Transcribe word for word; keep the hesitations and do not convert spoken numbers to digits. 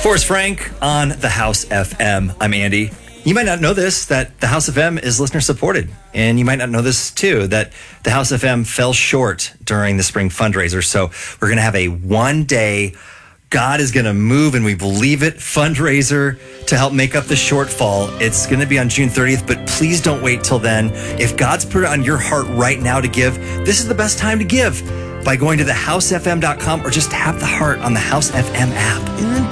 Forrest Frank on the House F M. I'm Andy. You might not know this, that the House F M is listener supported. And you might not know this too, that the House F M fell short during the spring fundraiser. So we're going to have a one day God is going to move and we believe it fundraiser to help make up the shortfall. It's going to be on June thirtieth, but please don't wait till then. If God's put it on your heart right now to give, this is the best time to give by going to the house f m dot com or just tap the heart on the House F M app.